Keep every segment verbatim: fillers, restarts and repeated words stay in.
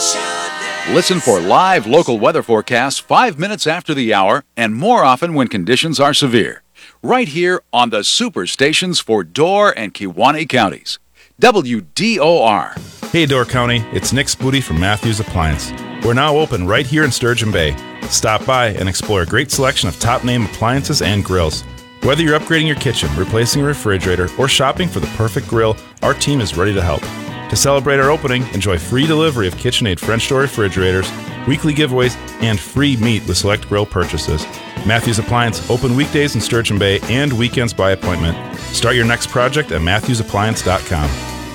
Listen for live local weather forecasts five minutes after the hour and more often when conditions are severe. Right here on the super stations for Door and Kewaunee counties. W D O R. Hey Door County, it's Nick Spooty from Matthews Appliance. We're now open right here in Sturgeon Bay. Stop by and explore a great selection of top-name appliances and grills. Whether you're upgrading your kitchen, replacing a refrigerator, or shopping for the perfect grill, our team is ready to help. To celebrate our opening, enjoy free delivery of KitchenAid French door refrigerators, weekly giveaways, and free meat with select grill purchases. Matthews Appliance, open weekdays in Sturgeon Bay and weekends by appointment. Start your next project at matthews appliance dot com.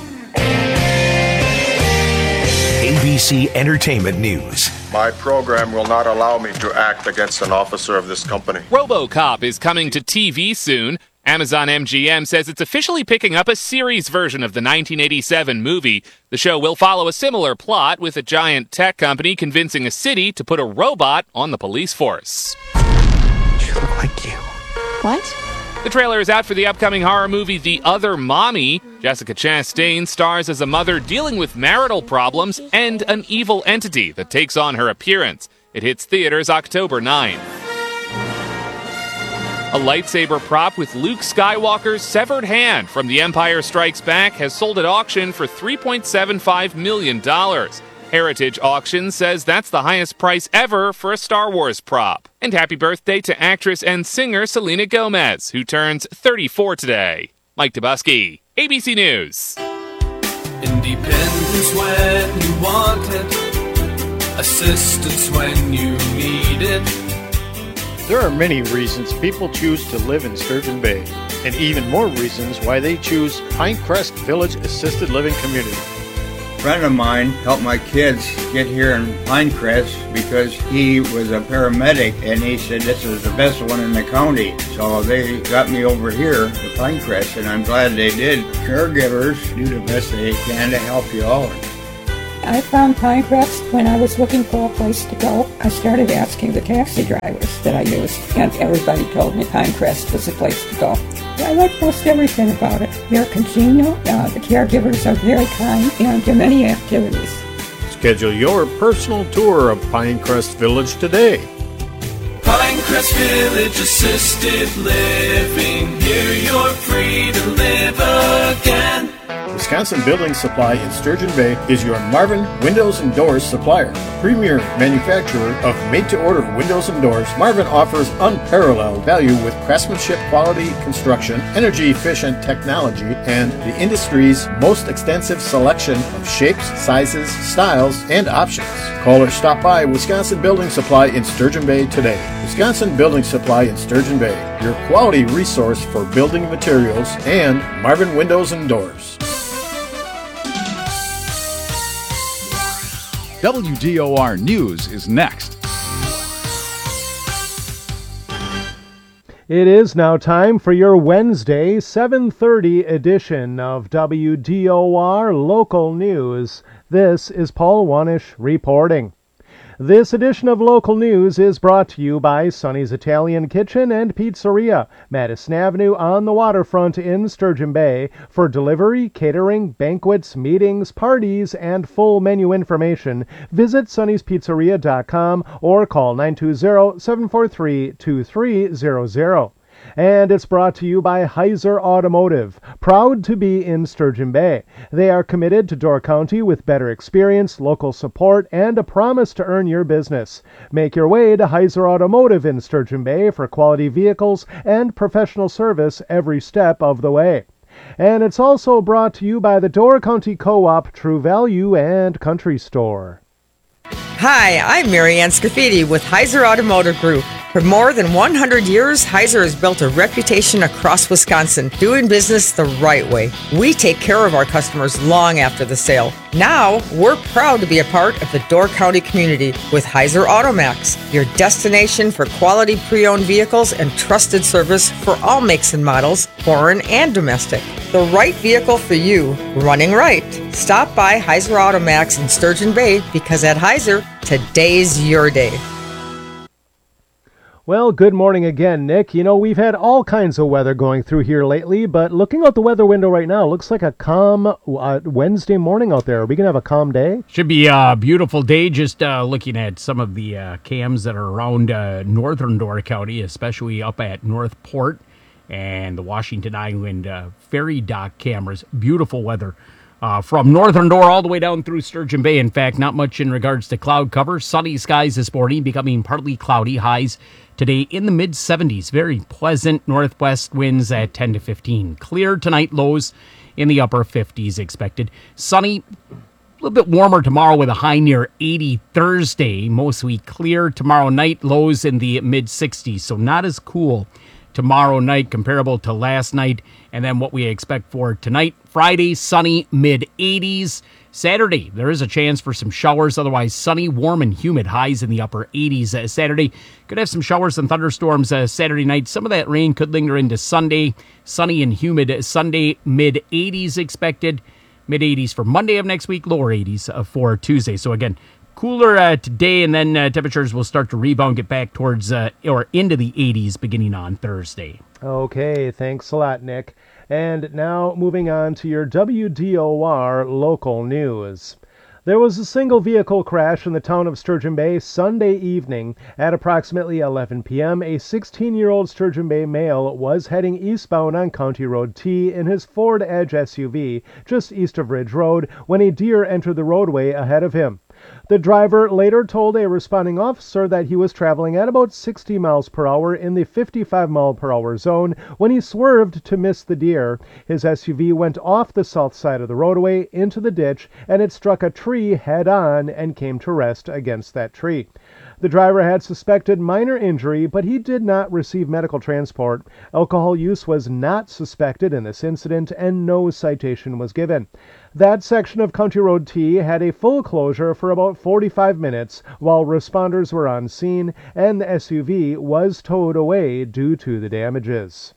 A B C Entertainment News. My program will not allow me to act against an officer of this company. RoboCop is coming to T V soon. Amazon M G M says it's officially picking up a series version of the nineteen eighty-seven movie. The show will follow a similar plot with a giant tech company convincing a city to put a robot on the police force. You look like you. What? The trailer is out for the upcoming horror movie The Other Mommy. Jessica Chastain stars as a mother dealing with marital problems and an evil entity that takes on her appearance. It hits theaters October ninth. A lightsaber prop with Luke Skywalker's severed hand from The Empire Strikes Back has sold at auction for three point seven five million dollars. Heritage Auction says that's the highest price ever for a Star Wars prop. And happy birthday to actress and singer Selena Gomez, who turns thirty-four today. Mike Tobusky, A B C News. Independence when you want it, assistance when you need it. There are many reasons people choose to live in Sturgeon Bay, and even more reasons why they choose Pinecrest Village Assisted Living Community. A friend of mine helped my kids get here in Pinecrest because he was a paramedic, and he said this is the best one in the county. So they got me over here to Pinecrest, and I'm glad they did. Caregivers do the best they can to help you out. I found Pinecrest when I was looking for a place to go. I started asking the taxi drivers that I used, and everybody told me Pinecrest was the place to go. I like most everything about it. They're congenial, uh, the caregivers are very kind, and there are many activities. Schedule your personal tour of Pinecrest Village today. Pinecrest Village Assisted Living. Here you're free to live again. Wisconsin Building Supply in Sturgeon Bay is your Marvin Windows and Doors supplier. Premier manufacturer of made-to-order windows and doors, Marvin offers unparalleled value with craftsmanship, quality construction, energy-efficient technology, and the industry's most extensive selection of shapes, sizes, styles, and options. Call or stop by Wisconsin Building Supply in Sturgeon Bay today. Wisconsin Building Supply in Sturgeon Bay, your quality resource for building materials, and Marvin Windows and Doors. W D O R News is next. It is now time for your Wednesday seven thirty edition of W D O R Local News. This is Paul Wanish reporting. This edition of Local News is brought to you by Sonny's Italian Kitchen and Pizzeria, Madison Avenue on the waterfront in Sturgeon Bay. For delivery, catering, banquets, meetings, parties, and full menu information, visit sonny's pizzeria dot com or call nine two zero, seven four three, two three zero zero. And it's brought to you by Heiser Automotive, proud to be in Sturgeon Bay. They are committed to Door County with better experience, local support, and a promise to earn your business. Make your way to Heiser Automotive in Sturgeon Bay for quality vehicles and professional service every step of the way. And it's also brought to you by the Door County Co-op, True Value, and Country Store. Hi, I'm Marianne Scafidi with Heiser Automotive Group. For more than one hundred years, Heiser has built a reputation across Wisconsin, doing business the right way. We take care of our customers long after the sale. Now, we're proud to be a part of the Door County community with Heiser Automax, your destination for quality pre-owned vehicles and trusted service for all makes and models, foreign and domestic. The right vehicle for you, running right. Stop by Heiser Automax in Sturgeon Bay because at Heiser, today's your day. Well, good morning again, Nick. You know, we've had all kinds of weather going through here lately, but looking out the weather window right now, looks like a calm uh, Wednesday morning out there. Are we going to have a calm day? Should be a beautiful day. Just uh, looking at some of the uh, cams that are around uh, northern Door County, especially up at North Port and the Washington Island uh, ferry dock cameras. Beautiful weather. Uh, from Northern Door all the way down through Sturgeon Bay. In fact, not much in regards to cloud cover. Sunny skies this morning, becoming partly cloudy. Highs today in the mid seventies. Very pleasant northwest winds at ten to fifteen. Clear tonight, lows in the upper fifties expected. Sunny, a little bit warmer tomorrow with a high near eighty Thursday. Mostly clear tomorrow night, lows in the mid sixties. So not as cool tomorrow night, comparable to last night, and then what we expect for tonight. Friday, sunny, mid eighties. Saturday, there is a chance for some showers. Otherwise, sunny, warm, and humid. Highs in the upper eighties. Uh, Saturday, could have some showers and thunderstorms uh, Saturday night. Some of that rain could linger into Sunday. Sunny and humid. Sunday, mid eighties expected. mid eighties for Monday of next week. Lower eighties uh, for Tuesday. So again, cooler uh, today, and then uh, temperatures will start to rebound, get back towards uh, or into the eighties beginning on Thursday. Okay, thanks a lot, Nick. And now moving on to your W D O R local news. There was a single vehicle crash in the town of Sturgeon Bay Sunday evening. At approximately eleven p.m., a sixteen-year-old Sturgeon Bay male was heading eastbound on County Road T in his Ford Edge S U V just east of Ridge Road when a deer entered the roadway ahead of him. The driver later told a responding officer that he was traveling at about sixty miles per hour in the fifty-five mile per hour zone when he swerved to miss the deer. His S U V went off the south side of the roadway into the ditch, and it struck a tree head-on and came to rest against that tree. The driver had suspected minor injury, but he did not receive medical transport. Alcohol use was not suspected in this incident, and no citation was given. That section of County Road T had a full closure for about forty-five minutes while responders were on scene, and the S U V was towed away due to the damages.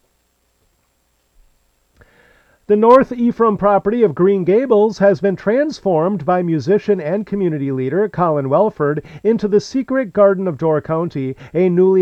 The North Ephraim property of Green Gables has been transformed by musician and community leader Colin Welford into the Secret Garden of Door County, a newly